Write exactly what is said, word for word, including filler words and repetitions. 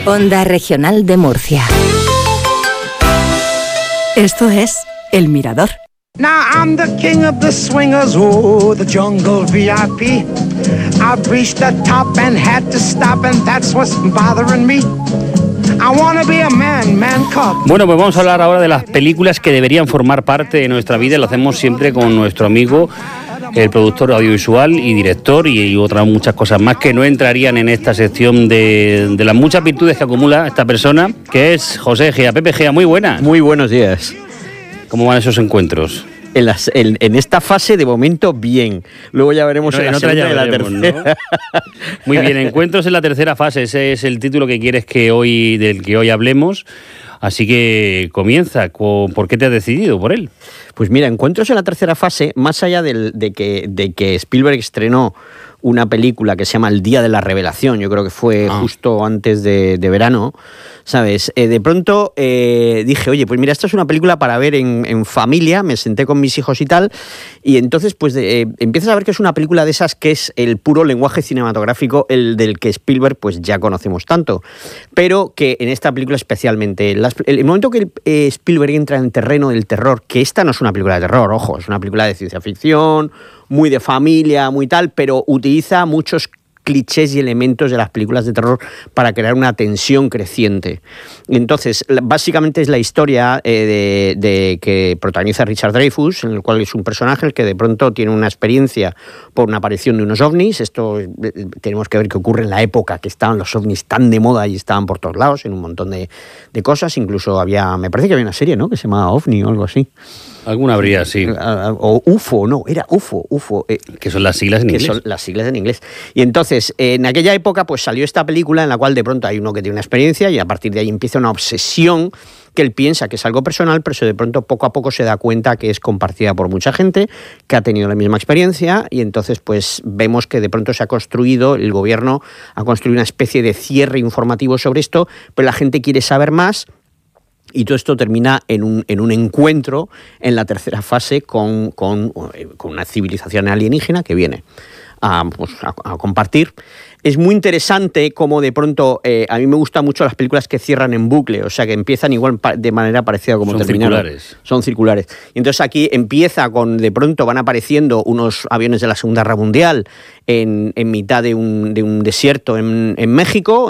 Onda Regional de Murcia. Esto es El Mirador. Now I'm the king of the swingers, oh, the jungle V I P. I've reached the top and had to stop, and that's what's bothering me. I wanna be a man, man cub. Bueno, pues vamos a hablar ahora de las películas que deberían formar parte de nuestra vida. Lo hacemos siempre con nuestro amigo, el productor audiovisual y director, y, y otras muchas cosas más que no entrarían en esta sección de, de las muchas virtudes que acumula esta persona, que es José Gea. Pepe Gea, muy buenas. Muy buenos días. ¿Cómo van esos encuentros? En, las, en, en esta fase, de momento, bien. Luego ya veremos no, en la segunda y la tercera. ¿No? Muy bien, encuentros en la tercera fase. Ese es el título que quieres que hoy del que hoy hablemos. Así que comienza. ¿Por qué te has decidido por él? Pues mira, encuentros en la tercera fase, más allá del, de, que, de que Spielberg estrenó una película que se llama El Día de la Revelación, yo creo que fue ah. justo antes de, de verano, ¿sabes? Eh, de pronto eh, dije, oye, pues mira, esta es una película para ver en, en familia, me senté con mis hijos y tal, y entonces pues de, eh, empiezas a ver que es una película de esas que es el puro lenguaje cinematográfico, el del que Spielberg pues ya conocemos tanto, pero que en esta película especialmente, las, el, el momento que eh, Spielberg entra en el terreno del terror, que esta no es una película de terror, ojo, es una película de ciencia ficción, muy de familia, muy tal, pero utiliza muchos clichés y elementos de las películas de terror para crear una tensión creciente. Entonces, básicamente es la historia eh, de, de que protagoniza Richard Dreyfuss, en el cual es un personaje que de pronto tiene una experiencia por una aparición de unos ovnis. Esto eh, tenemos que ver que ocurre en la época que estaban los ovnis tan de moda y estaban por todos lados, en un montón de, de cosas. Incluso había, me parece que había una serie, ¿no?, que se llamaba OVNI o algo así. Alguna habría, sí. O U F O, no, era U F O, U F O. Eh, que son las siglas en que inglés. Son las siglas en inglés. Y entonces, eh, en aquella época, pues salió esta película en la cual de pronto hay uno que tiene una experiencia y a partir de ahí empieza una obsesión que él piensa que es algo personal, pero de pronto poco a poco se da cuenta que es compartida por mucha gente, que ha tenido la misma experiencia, y entonces pues vemos que de pronto se ha construido, el gobierno ha construido una especie de cierre informativo sobre esto, pero la gente quiere saber más. Y todo esto termina en un, en un encuentro en la tercera fase con, con, con una civilización alienígena que viene a, pues, a, a compartir. Es muy interesante cómo de pronto, eh, a mí me gustan mucho las películas que cierran en bucle, o sea, que empiezan igual de manera parecida como Son terminaron. Circulares. Son circulares. Y entonces aquí empieza con, de pronto van apareciendo unos aviones de la Segunda Guerra Mundial en, en mitad de un, de un desierto en, en México.